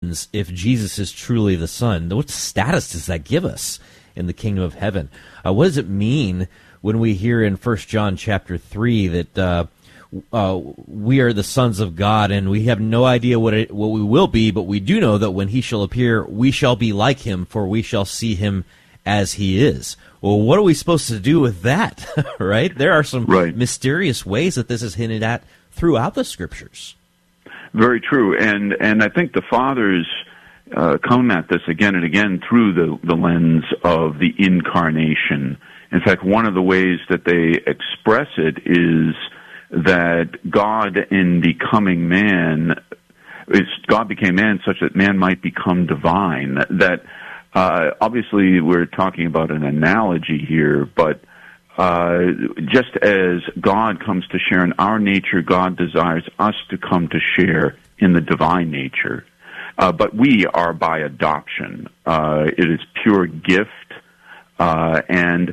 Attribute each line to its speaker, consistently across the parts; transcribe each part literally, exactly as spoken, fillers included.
Speaker 1: if Jesus is truly the Son? What status does that give us in the kingdom of heaven? Uh, what does it mean when we hear in First John chapter three that uh, uh, we are the sons of God and we have no idea what it, what we will be, but we do know that when he shall appear, we shall be like him, for we shall see him as he is. Well, what are we supposed to do with that, right? There are some right. mysterious ways that this is hinted at throughout the Scriptures.
Speaker 2: Very true, and and I think the Fathers uh, come at this again and again through the, the lens of the incarnation. In fact, one of the ways that they express it is that God, in becoming man, is God became man such that man might become divine. That uh, obviously we're talking about an analogy here, but Uh, just as God comes to share in our nature, God desires us to come to share in the divine nature. Uh, but we are by adoption. Uh, it is pure gift, uh, and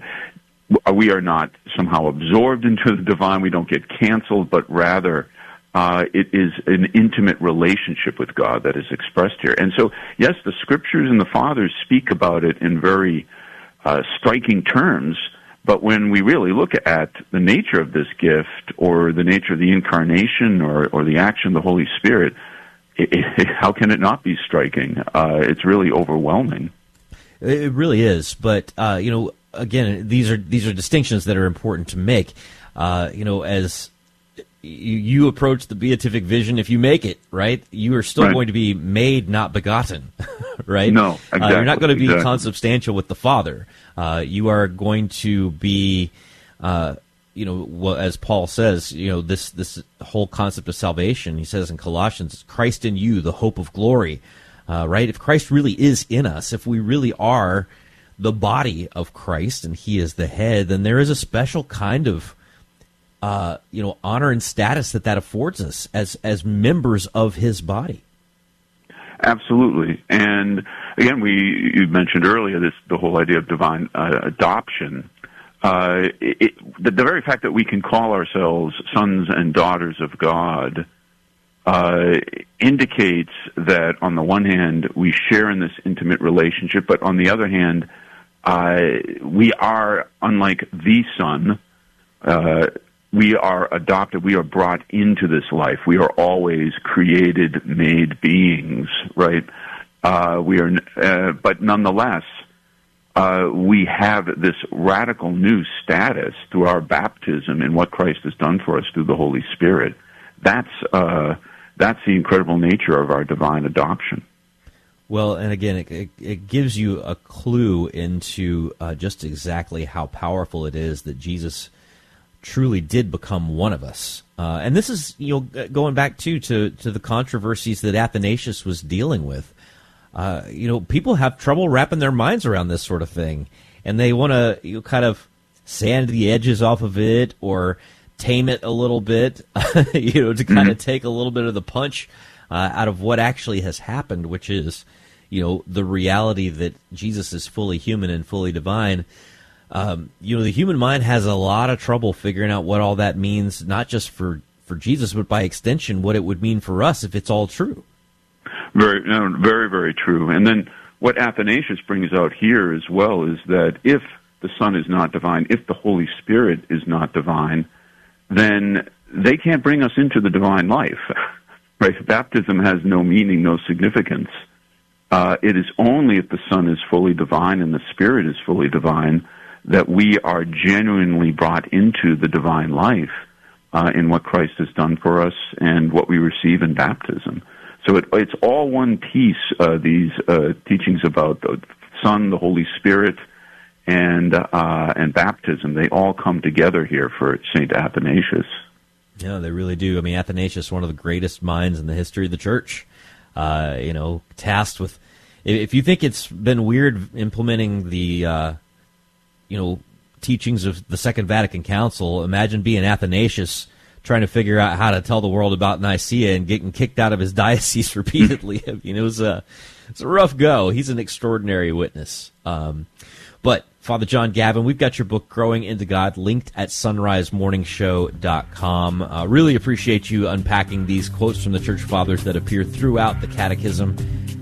Speaker 2: we are not somehow absorbed into the divine. We don't get canceled, but rather uh, it is an intimate relationship with God that is expressed here. And so, yes, the Scriptures and the Fathers speak about it in very uh, striking terms. But when we really look at the nature of this gift, or the nature of the incarnation, or, or the action of the Holy Spirit, it, it, how can it not be striking? Uh, it's really overwhelming.
Speaker 1: It really is. But uh, you know, again, these are these are distinctions that are important to make. Uh, you know, as you, you approach the beatific vision, if you make it right, you are still right. going to be made, not begotten. Right?
Speaker 2: No, exactly.
Speaker 1: Uh, you're not going to be
Speaker 2: exactly.
Speaker 1: consubstantial with the Father. Uh, you are going to be, uh, you know, well, as Paul says, you know, this this whole concept of salvation. He says in Colossians, "Christ in you, the hope of glory." Uh, right? If Christ really is in us, if we really are the body of Christ and He is the head, then there is a special kind of, uh, you know, honor and status that that affords us as as members of His body.
Speaker 2: Absolutely, and again, we you mentioned earlier this the whole idea of divine uh, adoption. Uh, it, the, the very fact that we can call ourselves sons and daughters of God uh, indicates that, on the one hand, we share in this intimate relationship, but on the other hand, uh, we are, unlike the Son, uh, we are adopted, we are brought into this life. We are always created, made beings, right? Uh, we are, uh, but nonetheless, uh, we have this radical new status through our baptism and what Christ has done for us through the Holy Spirit. That's, uh, that's the incredible nature of our divine adoption.
Speaker 1: Well, and again, it, it, it gives you a clue into uh, just exactly how powerful it is that Jesus truly did become one of us. Uh, and this is, you know, going back too to, to the controversies that Athanasius was dealing with. Uh, you know, people have trouble wrapping their minds around this sort of thing, and they want to, you know, kind of sand the edges off of it or tame it a little bit, you know, to kind of take a little bit of the punch uh, out of what actually has happened, which is, you know, the reality that Jesus is fully human and fully divine. Um, you know, the human mind has a lot of trouble figuring out what all that means, not just for, for Jesus, but by extension, what it would mean for us if it's all true.
Speaker 2: Very, no, very, very true. And then what Athanasius brings out here as well is that if the Son is not divine, if the Holy Spirit is not divine, then they can't bring us into the divine life. Right? Baptism has no meaning, no significance. Uh, it is only if the Son is fully divine and the Spirit is fully divine that we are genuinely brought into the divine life uh, in what Christ has done for us and what we receive in baptism. So it, it's all one piece, uh, these uh, teachings about the Son, the Holy Spirit, and uh, and baptism. They all come together here for Saint Athanasius.
Speaker 1: Yeah, they really do. I mean, Athanasius, one of the greatest minds in the history of the Church, uh, you know, tasked with... If you think it's been weird implementing the... Uh, you know, teachings of the Second Vatican Council, imagine being Athanasius trying to figure out how to tell the world about Nicaea and getting kicked out of his diocese repeatedly. I mean, it was a, it's a rough go. He's an extraordinary witness. Um, but, Father John Gavin, we've got your book, Growing into God, linked at sunrise morning show dot com. Uh, really appreciate you unpacking these quotes from the Church Fathers that appear throughout the Catechism.